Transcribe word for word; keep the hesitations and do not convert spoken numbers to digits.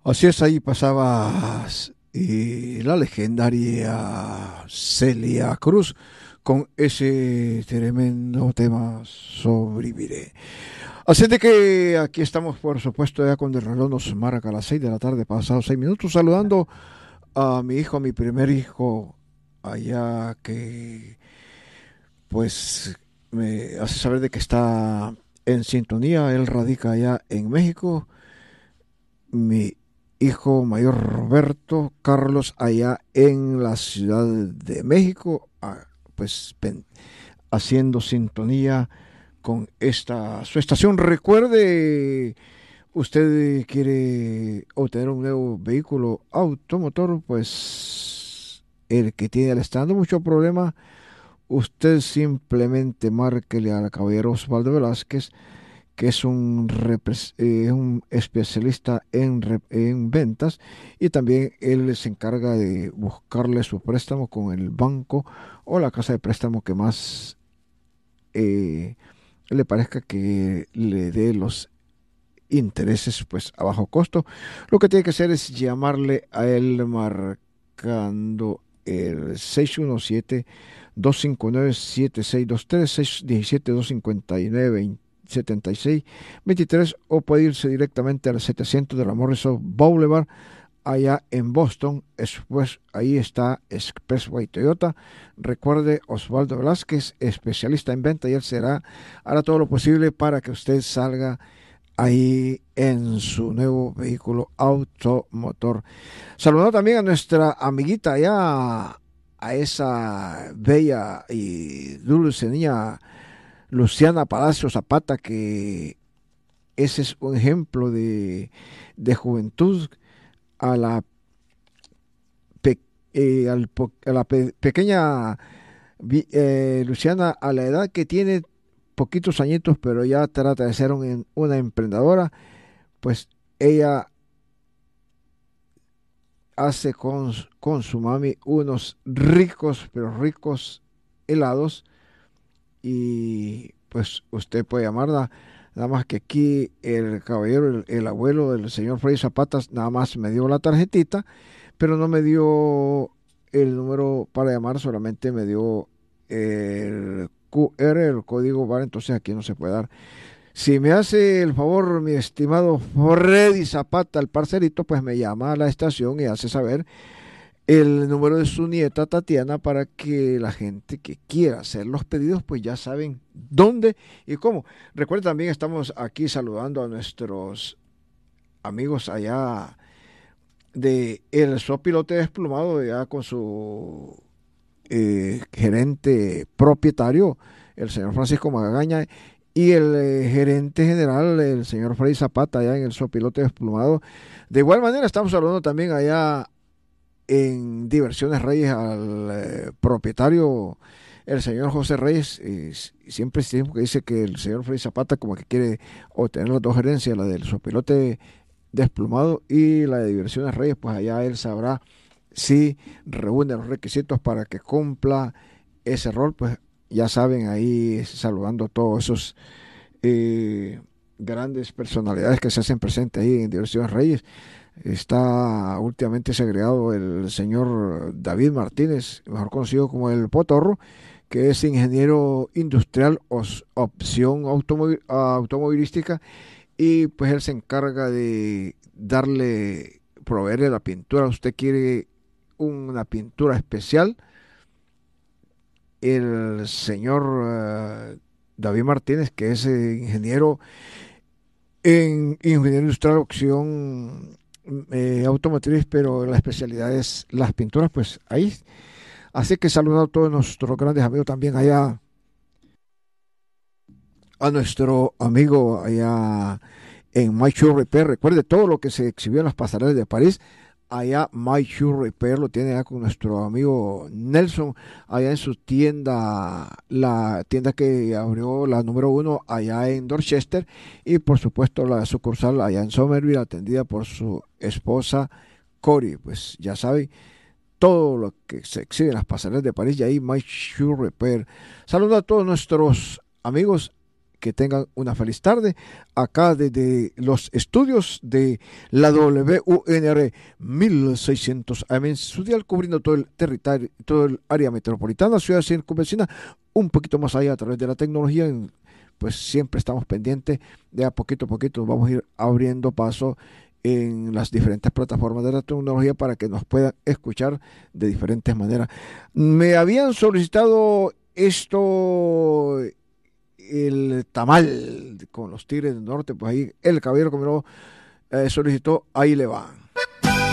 Así es, ahí pasaba y la legendaria Celia Cruz con ese tremendo tema Sobreviviré. Así de que aquí estamos, por supuesto, ya cuando el reloj nos marca a las seis de la tarde, pasados seis minutos, saludando a mi hijo, a mi primer hijo, allá que pues me hace saber de que está en sintonía. Él radica allá en México. Mi hijo mayor Roberto Carlos allá en la Ciudad de México, ah, pues pen- haciendo sintonía con esta su estación. Recuerde, usted quiere obtener un nuevo vehículo automotor, pues el que tiene, le está dando mucho problema, usted simplemente márquele al caballero Osvaldo Velázquez, que es un, repres- eh, un especialista en, re- en ventas, y también él se encarga de buscarle su préstamo con el banco o la casa de préstamo que más eh, le parezca que le dé los intereses pues a bajo costo. Lo que tiene que hacer es llamarle a él marcando el seis uno siete, dos cinco nueve, siete seis dos tres, seis uno siete, dos cinco nueve, setenta y seis veintitrés, o puede irse directamente al setecientos de la Morrison Boulevard allá en Boston. Después ahí está Expressway Toyota. Recuerde, Osvaldo Velázquez, especialista en venta, y él será, hará todo lo posible para que usted salga ahí en su nuevo vehículo automotor. Saludando también a nuestra amiguita allá, a esa bella y dulce niña Luciana Palacio Zapata, que ese es un ejemplo de, de juventud. A la, pe, eh, al, a la pe, pequeña eh, Luciana, a la edad que tiene, poquitos añitos, pero ya trata de ser un, una emprendedora. Pues ella hace con, con su mami unos ricos, pero ricos helados, y pues usted puede llamarla. Nada más que aquí el caballero, el, el abuelo del señor Freddy Zapatas, nada más me dio la tarjetita, pero no me dio el número para llamar, solamente me dio el Q R, el código bar, entonces aquí no se puede dar. Si me hace el favor, mi estimado Freddy Zapata, el parcerito, pues me llama a la estación y hace saber el número de su nieta Tatiana, para que la gente que quiera hacer los pedidos pues ya saben dónde y cómo. Recuerden, también estamos aquí saludando a nuestros amigos allá de el Sopilote Desplumado, ya con su eh, gerente propietario, el señor Francisco Magagaña, y el eh, gerente general, el señor Freddy Zapata, allá en el Sopilote Desplumado. De igual manera, estamos saludando también allá en Diversiones Reyes al eh, propietario, el señor José Reyes. Eh, siempre siempre dice que el señor Freddy Zapata como que quiere obtener las dos gerencias, la del Sopilote Desplumado y la de Diversiones Reyes. Pues allá él sabrá si reúne los requisitos para que cumpla ese rol. Pues ya saben, ahí saludando a todos esos eh, grandes personalidades que se hacen presentes ahí en Diversiones Reyes. Está últimamente segregado el señor David Martínez, mejor conocido como el Potorro, que es ingeniero industrial, os, opción automóvil, automovilística, y pues él se encarga de darle, proveerle la pintura. Usted quiere una pintura especial, el señor uh, David Martínez, que es eh, ingeniero en ingeniero industrial, opción eh, automotriz, pero la especialidad es las pinturas, pues ahí. Así que saludar a todos nuestros grandes amigos también allá, a nuestro amigo allá en My Shoe Repair. Recuerde todo lo que se exhibió en las pasarelas de París. Allá My Shoe Repair lo tiene allá con nuestro amigo Nelson, allá en su tienda, la tienda que abrió la número uno allá en Dorchester, y por supuesto la sucursal allá en Somerville, atendida por su esposa Cory. Pues ya saben, todo lo que se exhibe en las pasarelas de París, y ahí My Shoe Repair. Saludos a todos nuestros amigos que tengan una feliz tarde acá desde los estudios de la W U N R mil seiscientos A M en su dial, cubriendo todo el territorio, todo el área metropolitana, ciudad circunvecina, un poquito más allá a través de la tecnología. Pues siempre estamos pendientes de a poquito a poquito vamos a ir abriendo paso en las diferentes plataformas de la tecnología para que nos puedan escuchar de diferentes maneras. Me habían solicitado esto, el tamal con los Tigres del Norte, pues ahí el caballero que me lo eh, solicitó, ahí le va.